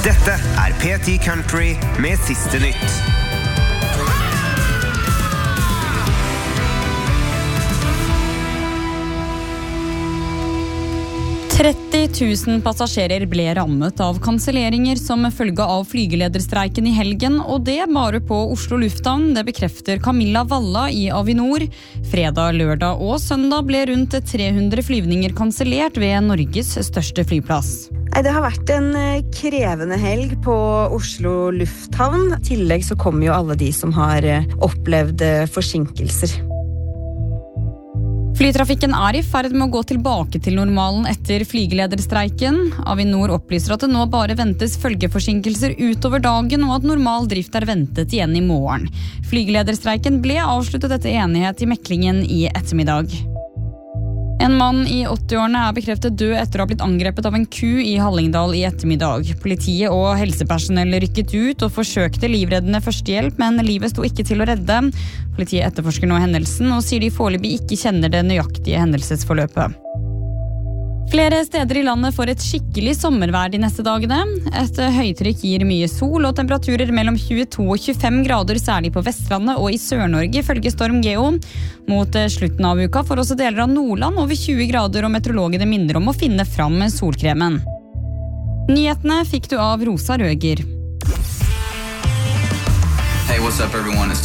Dette P10 Country med siste nytt. «30 000 passasjerer ble rammet av kanselleringer som følge av flygelederstreiken i helgen, og det bare på Oslo lufthavn. Det bekrefter Camilla Valla i Avinor. Fredag, lørdag og søndag ble rundt 300 flyvninger kansellert ved Norges største flyplass. Det har vært en krevende helg på Oslo lufthavn. I tillegg så kommer jo alle de som har opplevd forsinkelser. Flytrafikken i ferd med å gå tilbake til normalen etter flygelederstreiken. Avinor opplyser at det nå bare ventes følgeforsinkelser utover dagen, og at normal drift ventet igjen i morgen. Flygelederstreiken ble avsluttet etter enighet i meklingen i ettermiddag. En mann i 80-årene bekreftet død etter å ha blitt angrepet av en ku i Hallingdal i ettermiddag. Politiet og helsepersonell rykket ut og forsøkte livreddende førstehjelp, men livet sto ikke til å redde. Politiet etterforsker nå hendelsen og sier de foreløpig ikke kjenner det nøyaktige hendelsesforløpet. Flere steder i landet får et skikkelig sommervær de neste dagene. Et høytrykk gir mye sol og temperaturer mellom 22 og 25 grader, særlig på Vestlandet og i Sør-Norge, følger Storm Geo. Mot slutten av uka får også deler av Nordland over 20 grader, og meteorologene minner om å finne fram solkremen. Nyhetene fikk du av Rosa Røger. Hey, what's up everyone?